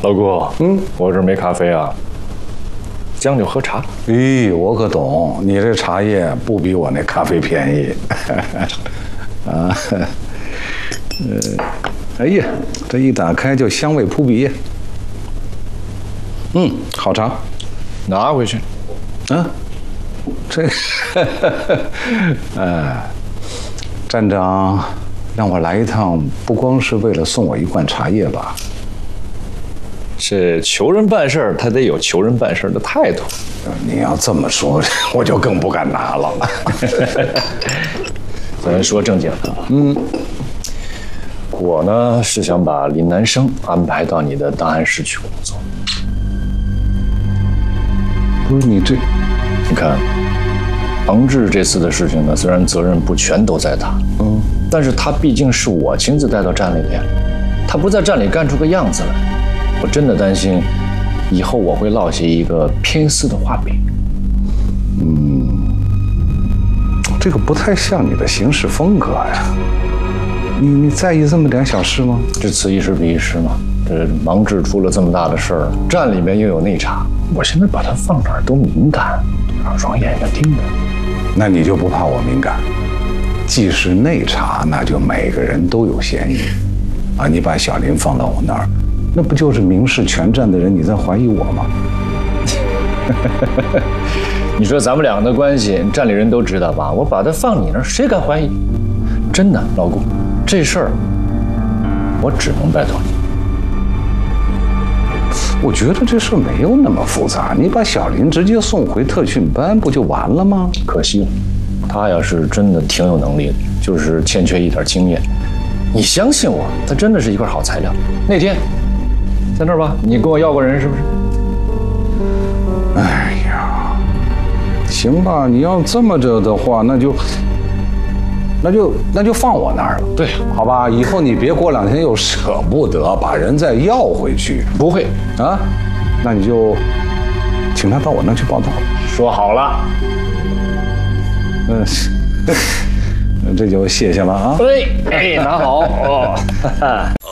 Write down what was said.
老顾，我这儿没咖啡啊，将就喝茶。 咦，我可懂，你这茶叶不比我那咖啡便宜。啊，哎呀，这一打开就香味扑鼻。好茶， 拿回去。 啊，这，站长让我来一趟，不光是为了送我一罐茶叶吧？ 这求人办事儿，他得有求人办事儿的态度。 你要这么说，我就更不敢拿了。 咱说正经的啊，我呢是想把林南生安排到你的档案室去工作。 不是你这， 你看，彭志这次的事情呢，虽然责任不全都在他，但是他毕竟是我亲自带到站里的呀，他不在站里干出个样子来，我真的担心，以后我会落下一个偏私的画饼。 这个不太像你的行事风格呀。你在意这么点小事吗？ 这此一时彼一时嘛。这芒志出了这么大的事儿，站里面又有内查，我现在把他放哪儿都敏感，双眼睛盯着。 那你就不怕我敏感？既是内查，那就每个人都有嫌疑。啊，你把小林放到我那儿，那不就是明示全站的人你在怀疑我吗？ 你说咱们两个的关系，站里人都知道吧？我把他放你那儿，谁敢怀疑？真的，老顾，这事儿我只能拜托你。 我觉得这事没有那么复杂，你把小林直接送回特训班不就完了吗？ 可惜了，他要是真的挺有能力的，就是欠缺一点经验。你相信我，他真的是一块好材料。那天在那儿吧，你跟我要过人是不是？ 哎呀，行吧，你要这么着的话，那就放我那儿了。 对， 好吧，以后你别过2天又舍不得把人再要回去。 不会啊，那你就请他到我那儿去报道。 说好了。 这就谢谢了啊。 哎，拿好哦。